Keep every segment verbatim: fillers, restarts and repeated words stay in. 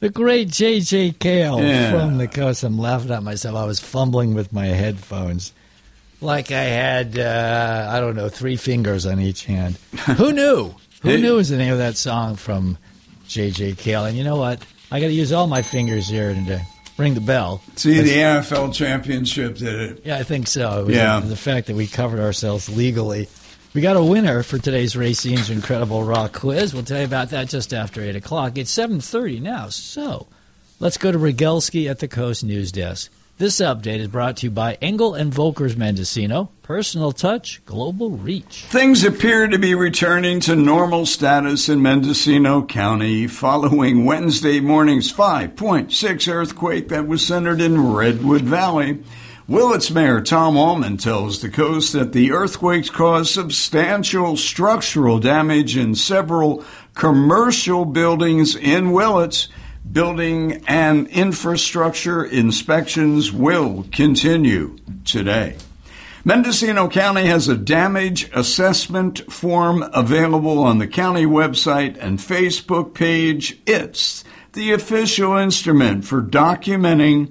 The great J J. Cale Yeah. from the coast. I'm laughing at myself. I was fumbling with my headphones like I had, uh, I don't know, three fingers on each hand. Who knew? Who Hey. knew was the name of that song from J J. Cale? And you know what? I got to use all my fingers here to ring the bell. See, the N F L championship did it. Yeah, I think so. It was Yeah. The fact that we covered ourselves legally. We got a winner for today's Racine's Incredible Rock Quiz. We'll tell you about that just after eight o'clock. It's seven thirty now, so let's go to Rogelski at the Coast News Desk. This update is brought to you by Engel and Volkers Mendocino. Personal touch, global reach. Things appear to be returning to normal status in Mendocino County following Wednesday morning's five point six earthquake that was centered in Redwood Valley. Willits Mayor Tom Allman tells the Coast that the earthquakes caused substantial structural damage in several commercial buildings in Willits. Building and infrastructure inspections will continue today. Mendocino County has a damage assessment form available on the county website and Facebook page. It's the official instrument for documenting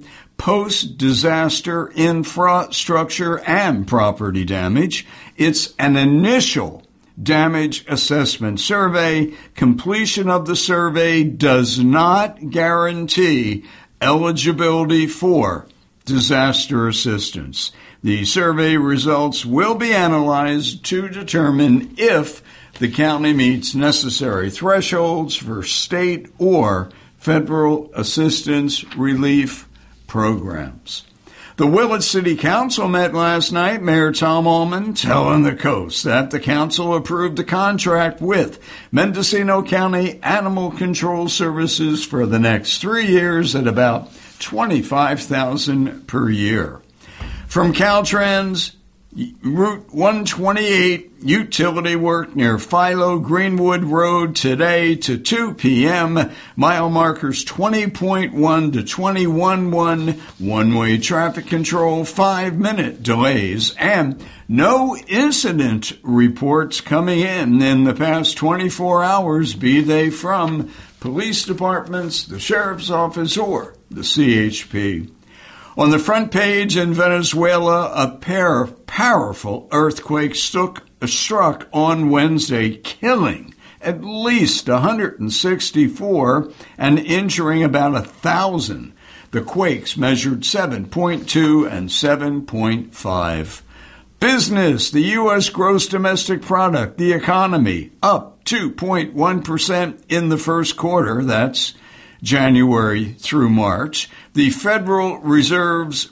post-disaster infrastructure and property damage. It's an initial damage assessment survey. Completion of the survey does not guarantee eligibility for disaster assistance. The survey results will be analyzed to determine if the county meets necessary thresholds for state or federal assistance relief programs. The Willits City Council met last night. Mayor Tom Allman telling the Coast that the council approved a contract with Mendocino County Animal Control Services for the next three years at about twenty-five thousand dollars per year. From Caltrans, Route one twenty-eight, utility work near Philo Greenwood Road today to two p.m. Mile markers twenty point one to twenty-one point one. One-way traffic control, five-minute delays, and no incident reports coming in in the past twenty-four hours, be they from police departments, the sheriff's office, or the C H P. On the front page in Venezuela, a pair of powerful earthquakes struck, struck on Wednesday, killing at least one hundred sixty-four and injuring about one thousand. The quakes measured seven point two and seven point five. Business, the U S gross domestic product, the economy, up two point one percent in the first quarter. That's January through March. The Federal Reserve's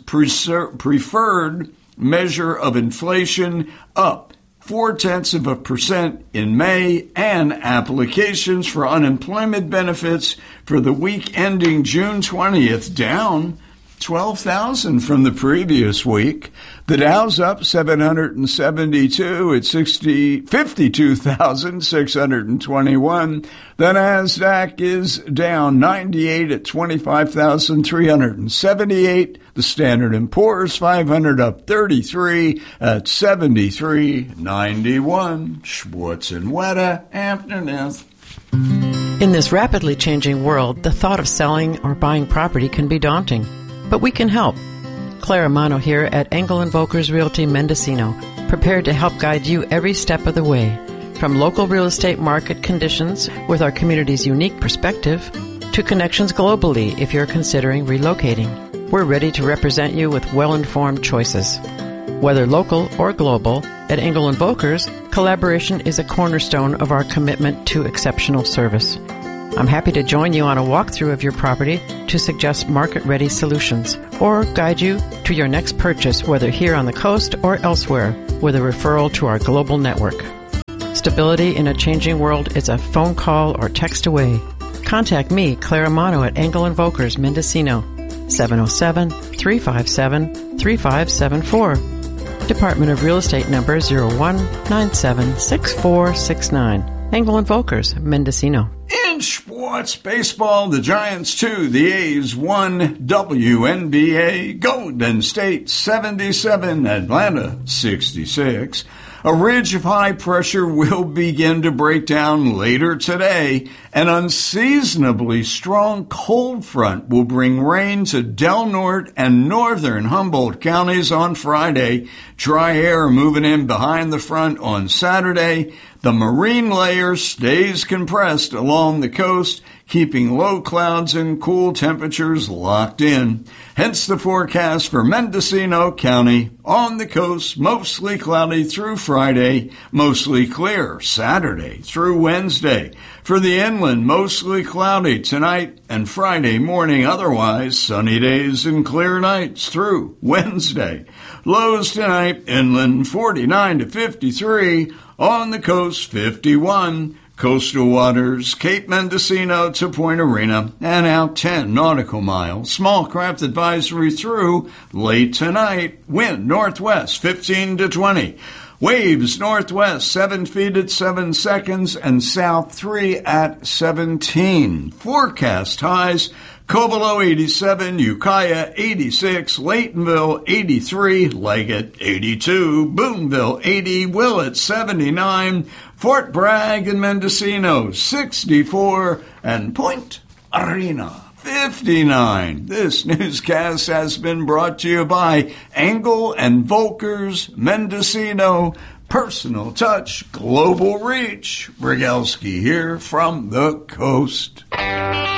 preferred measure of inflation up four-tenths of a percent in May, and applications for unemployment benefits for the week ending June twentieth down twelve thousand from the previous week. The Dow's up seven hundred seventy-two at fifty-two thousand six hundred twenty-one. The NASDAQ is down ninety-eight at twenty-five thousand three hundred seventy-eight. The Standard and Poor's five hundred up thirty-three at seventy-three ninety-one. Schwartz and Weta, afternoon. In this rapidly changing world, the thought of selling or buying property can be daunting. But we can help. Claire Amano here at Engel and Volkers Realty Mendocino, prepared to help guide you every step of the way. From local real estate market conditions with our community's unique perspective to connections globally if you're considering relocating. We're ready to represent you with well-informed choices. Whether local or global, at Engel and Volkers, collaboration is a cornerstone of our commitment to exceptional service. I'm happy to join you on a walkthrough of your property to suggest market-ready solutions or guide you to your next purchase, whether here on the coast or elsewhere, with a referral to our global network. Stability in a changing world is a phone call or text away. Contact me, Claire Amano, at Engel and Volkers Mendocino, seven oh seven, three five seven, three five seven four. Department of Real Estate number zero one nine seven six four six nine. Engel and Volkers Mendocino. In sports baseball, the Giants two, the A's one, W N B A, Golden State seventy-seven, Atlanta sixty-six. A ridge of high pressure will begin to break down later today. An unseasonably strong cold front will bring rain to Del Norte and northern Humboldt counties on Friday. Dry air moving in behind the front on Saturday. The marine layer stays compressed along the coast, keeping low clouds and cool temperatures locked in. Hence the forecast for Mendocino County. On the coast, mostly cloudy through Friday, mostly clear Saturday through Wednesday. For the inland, mostly cloudy tonight and Friday morning, otherwise sunny days and clear nights through Wednesday. Lows tonight, inland forty-nine to fifty-three, on the coast fifty-one. Coastal waters, Cape Mendocino to Point Arena, and out ten nautical miles. Small craft advisory through late tonight. Wind northwest fifteen to twenty. Waves northwest seven feet at seven seconds and south three at seventeen. Forecast highs. Covelo eighty-seven, Ukiah eighty-six, Laytonville eighty-three, Leggett eighty-two, Boonville eighty, Willett seventy-nine, Fort Bragg and Mendocino sixty-four, and Point Arena fifty-nine. This newscast has been brought to you by Engel and Volkers, Mendocino, Personal Touch, Global Reach. Brzegalski here from the coast.